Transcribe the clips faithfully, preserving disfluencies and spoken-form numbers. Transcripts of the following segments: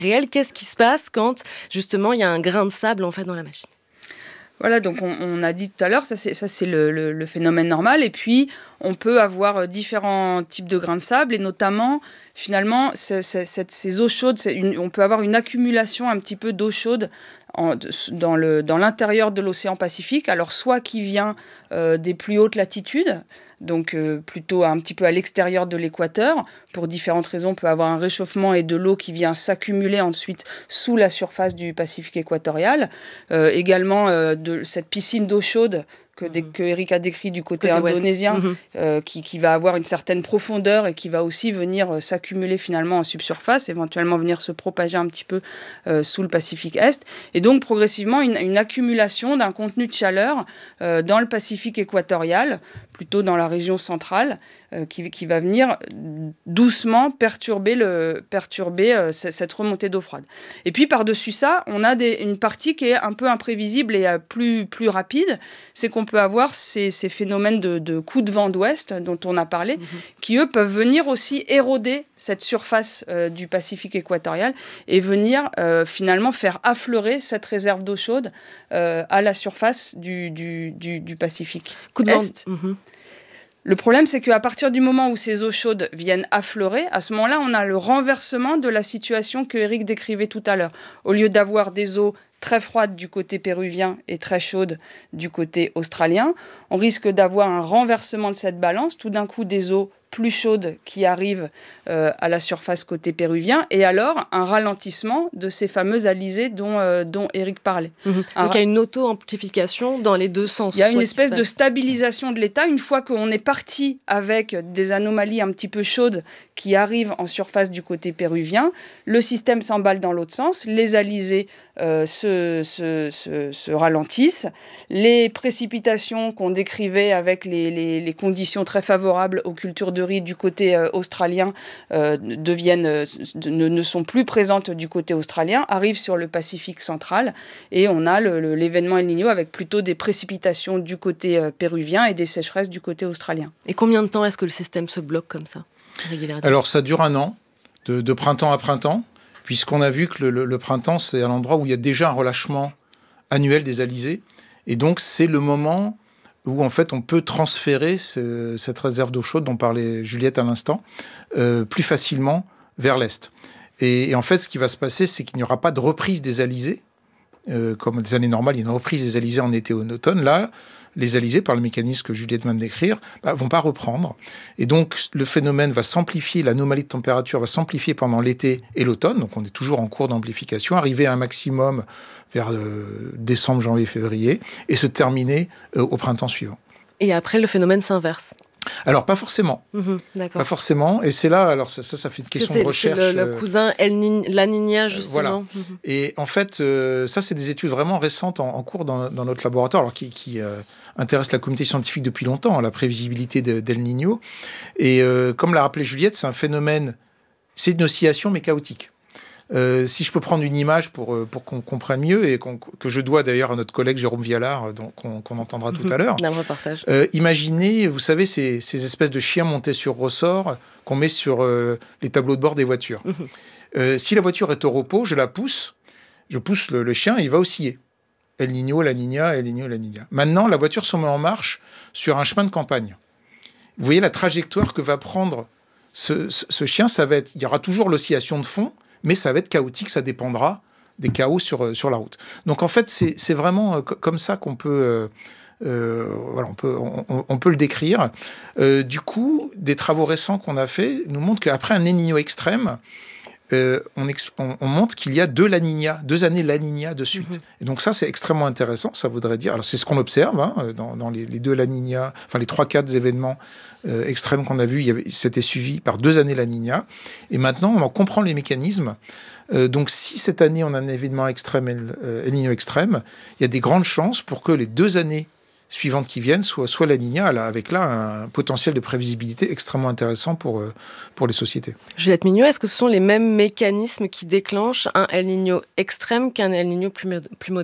réel. Qu'est-ce qui se passe quand, justement, il y a un grain de sable, en fait, dans la machine ? Voilà, donc on, on a dit tout à l'heure, ça c'est, ça c'est le, le, le phénomène normal. Et puis, on peut avoir différents types de grains de sable, et notamment, finalement, c'est, c'est, c'est, ces eaux chaudes, c'est une, on peut avoir une accumulation un petit peu d'eau chaude en, dans, le, dans l'intérieur de l'océan Pacifique. Alors, soit qui vient euh, des plus hautes latitudes, donc euh, plutôt un petit peu à l'extérieur de l'équateur. Pour différentes raisons, on peut avoir un réchauffement et de l'eau qui vient s'accumuler ensuite sous la surface du Pacifique équatorial. Euh, également, euh, de cette piscine d'eau chaude que, mmh. que Eric a décrit du côté, côté indonésien, mmh. euh, qui, qui va avoir une certaine profondeur et qui va aussi venir euh, s'accumuler finalement en subsurface, éventuellement venir se propager un petit peu euh, sous le Pacifique Est. Et donc, progressivement, une, une accumulation d'un contenu de chaleur euh, dans le Pacifique équatorial, plutôt dans la région centrale, euh, qui, qui va venir doucement perturber, le, perturber euh, cette remontée d'eau froide. Et puis, par-dessus ça, on a des, une partie qui est un peu imprévisible et euh, plus, plus rapide. C'est qu'on peut avoir ces, ces phénomènes de, de coups de vent d'ouest dont on a parlé, mmh. qui, eux, peuvent venir aussi éroder cette surface euh, du Pacifique équatorial et venir euh, finalement faire affleurer cette réserve d'eau chaude euh, à la surface du, du, du, du Pacifique Coup de Est. vent. Mmh. Le problème, c'est qu'à partir du moment où ces eaux chaudes viennent affleurer, à ce moment-là, on a le renversement de la situation que Eric décrivait tout à l'heure. Au lieu d'avoir des eaux très froides du côté péruvien et très chaudes du côté australien, on risque d'avoir un renversement de cette balance, tout d'un coup des eaux plus chaudes qui arrivent euh, à la surface côté péruvien, et alors un ralentissement de ces fameuses alizées dont, euh, dont Eric parlait. Mmh. Un Donc il y a une auto-amplification dans les deux sens. Il y a une espèce de stabilisation de l'état. Une fois qu'on est parti avec des anomalies un petit peu chaudes qui arrivent en surface du côté péruvien, le système s'emballe dans l'autre sens, les alizés euh, se, se, se, se ralentissent, les précipitations qu'on décrivait avec les, les, les conditions très favorables aux cultures de riz du côté euh, australien euh, deviennent, euh, ne, ne sont plus présentes du côté australien, arrivent sur le Pacifique central, et on a le, le, l'événement El Niño avec plutôt des précipitations du côté euh, péruvien et des sécheresses du côté australien. Et combien de temps est-ce que le système se bloque comme ça, régulièrement ? Alors ça dure un an, de, de printemps à printemps, puisqu'on a vu que le, le, le printemps, c'est à l'endroit où il y a déjà un relâchement annuel des alizés, et donc c'est le moment où en fait on peut transférer ce, cette réserve d'eau chaude dont parlait Juliette à l'instant, euh, plus facilement vers l'est. Et, et en fait, ce qui va se passer, c'est qu'il n'y aura pas de reprise des alizés. Euh, comme des années normales, il y a une reprise des alizés en été ou en automne. Là, les alizés, par le mécanisme que Juliette vient de décrire, bah, vont pas reprendre. Et donc, le phénomène va s'amplifier, l'anomalie de température va s'amplifier pendant l'été et l'automne. Donc, on est toujours en cours d'amplification, arriver à un maximum vers euh, décembre, janvier, février, et se terminer euh, au printemps suivant. Et après, le phénomène s'inverse. Alors, pas forcément. Mmh, d'accord. Pas forcément. Et c'est là, alors ça, ça, ça fait une question c'est, de recherche. C'est le, le cousin El Ni- La Niña, justement. Euh, voilà. Mmh. Et en fait, euh, ça, c'est des études vraiment récentes en, en cours dans, dans notre laboratoire, alors qui, qui euh, intéressent la communauté scientifique depuis longtemps, la prévisibilité de, d'El Niño. Et euh, comme l'a rappelé Juliette, c'est un phénomène, c'est une oscillation, mais chaotique. Euh, si je peux prendre une image pour, pour qu'on comprenne mieux, et qu'on, que je dois d'ailleurs à notre collègue Jérôme Vialard, donc, qu'on, qu'on entendra tout à l'heure. Un reportage. Euh, imaginez, vous savez, ces, ces espèces de chiens montés sur ressort qu'on met sur euh, les tableaux de bord des voitures. Mmh. Euh, si la voiture est au repos, je la pousse, je pousse le, le chien, il va osciller. El Niño, La Niña, El Niño, La Niña. Maintenant, la voiture se met en marche sur un chemin de campagne. Vous voyez la trajectoire que va prendre ce, ce, ce chien, ça va être, il y aura toujours l'oscillation de fond, mais ça va être chaotique, ça dépendra des chaos sur, sur la route. Donc en fait, c'est, c'est vraiment euh, comme ça qu'on peut, euh, euh, voilà, on peut, on, on peut le décrire. Euh, du coup, des travaux récents qu'on a faits nous montrent qu'après un El Niño extrême, euh, on, ex- on, on montre qu'il y a deux La Niña, deux années La Niña de suite. Mm-hmm. Et donc ça, c'est extrêmement intéressant. Ça voudrait dire, alors c'est ce qu'on observe hein, dans, dans les, les deux La Niña, enfin les trois, quatre événements euh, extrêmes qu'on a vus, il y avait, c'était suivi par deux années La Niña. Et maintenant, on en comprend les mécanismes. Euh, donc si cette année, on a un événement extrême, El, euh, El Niño extrême, il y a des grandes chances pour que les deux années suivantes qui viennent, soit, soit La Niña, avec là un potentiel de prévisibilité extrêmement intéressant pour, euh, pour les sociétés. Juliette Mignot, est-ce que ce sont les mêmes mécanismes qui déclenchent un El Niño extrême qu'un El Niño plus, mod- plus modéré ?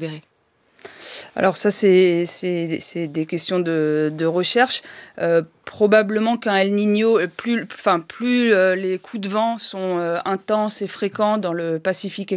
Alors ça, c'est, c'est, c'est des questions de, de recherche. Euh, probablement qu'un El Niño, plus, enfin, plus euh, les coups de vent sont euh, intenses et fréquents dans le Pacifique